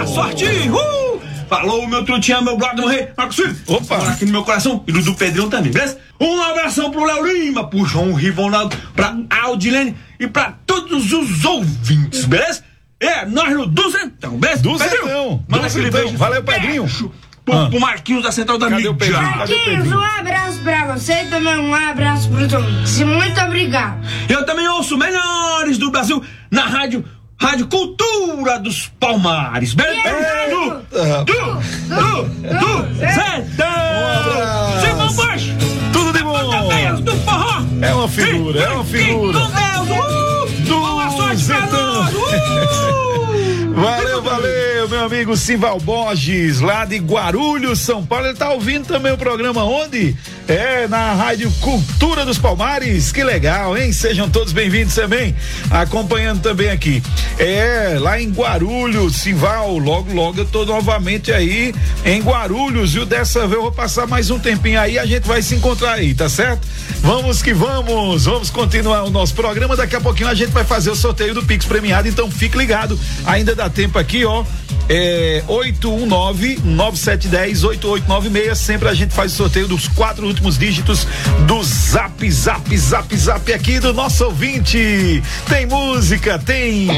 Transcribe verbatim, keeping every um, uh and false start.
boa sorte! Uh! Falou, meu trutinha, meu brother, meu rei, Marcos Filho. Opa! Mora aqui no meu coração e do, do Pedrão também, beleza? Um abração pro Léo Lima, pro João Rivonaldo, pra Aldilene e pra todos os ouvintes, beleza? É, nós no Duzentão, beleza? Duzentão! Manda aquele beijo. Valeu, Pedrinho! Pro, Ah. pro Marquinhos da Central da Cadê o Mídia. Pedrinho? Cadê o Marquinhos, Pedrinho? um abraço pra você e também um abraço pros ouvintes. Muito obrigado. Eu também ouço melhores do Brasil na rádio, Rádio Cultura dos Palmares, beleza? Yeah. Do, do, do, do, Zentão! Simão Bush! Tudo de bom! Pontapés do forró! É uma figura, é uma figura. Com Deus! Uh! Boa sorte pra Duzentão. nós! Uh! Valeu, valeu, meu amigo Simval Borges, lá de Guarulhos, São Paulo. Ele tá ouvindo também o programa onde? É, na Rádio Cultura dos Palmares. Que legal, hein? Sejam todos bem-vindos também, acompanhando também aqui. É, lá em Guarulhos, Simval, logo, logo eu tô novamente aí em Guarulhos, viu? Dessa vez eu vou passar mais um tempinho aí, a gente vai se encontrar aí, tá certo? Vamos que vamos, vamos continuar o nosso programa. Daqui a pouquinho a gente vai fazer o sorteio do Pix premiado, então fique ligado, ainda dá tempo aqui, ó. É oito um nove, nove sete um zero, oito oito nove seis. Sempre a gente faz o sorteio dos quatro últimos dígitos do Zap, Zap, Zap, Zap aqui do nosso ouvinte. Tem música, tem